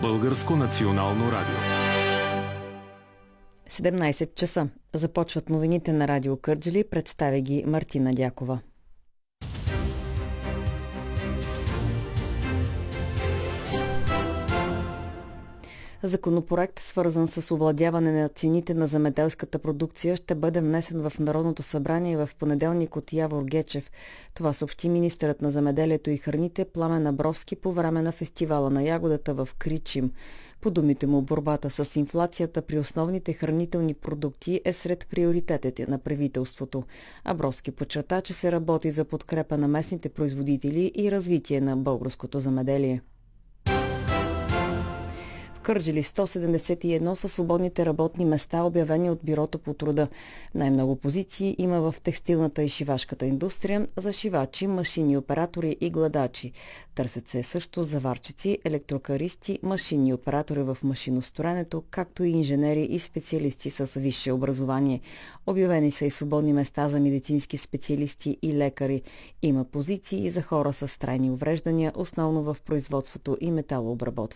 Българско национално радио. 17 часа. Започват новините на Радио Кърджали. Представя ги Мартина Дякова. Законопроект, свързан с овладяване на цените на земеделската продукция, ще бъде внесен в Народното събрание в понеделник от Явор Гечев. Това съобщи министърът на земеделието и храните Пламен Абровски по време на фестивала на ягодата в Кричим. По думите му, борбата с инфлацията при основните хранителни продукти е сред приоритетите на правителството. Абровски подчерта, че се работи за подкрепа на местните производители и развитие на българското земеделие. Кърджали 171 са свободните работни места, обявени от Бюрото по труда. Най-много позиции има в текстилната и шивашката индустрия за шивачи, машинни оператори и гладачи. Търсят се също заварчици, електрокаристи, машинни оператори в машиностроенето, както и инженери и специалисти с висше образование. Обявени са и свободни места за медицински специалисти и лекари. Има позиции и за хора с трайни увреждания, основно в производството и металообработването.